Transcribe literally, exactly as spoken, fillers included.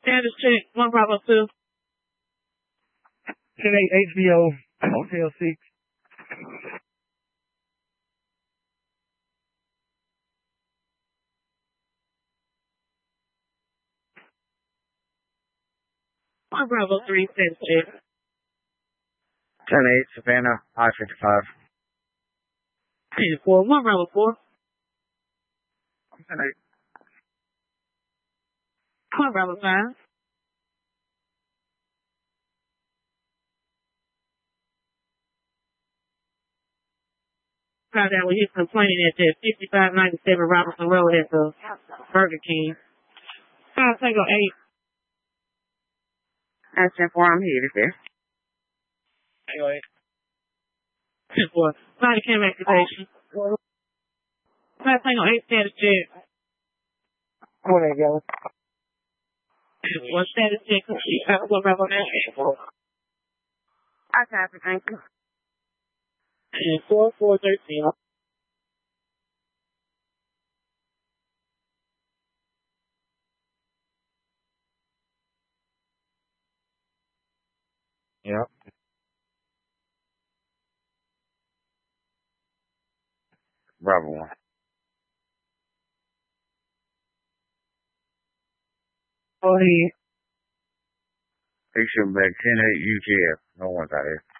Status check, one Bravo two. ten eight H B O, Hotel six. one Bravo three, status check. ten eight, Savannah, I fifty-five. ten four, one Bravo four. ten eight. one Bravo five. Found out when he was complaining at that fifty-five ninety-seven Robinson Road at the Burger King. five Tango eight. That's ten four, I'm here, there. Tango eight. ten four, body cam activation. five Tango eight, status check. Where they go? One status check, complete. Uh, one Bravo nine. I copy, thank you. And four four thirteen. Yep. Bravo one. Oh, yeah. They should back ten eight U G F. No one's out here.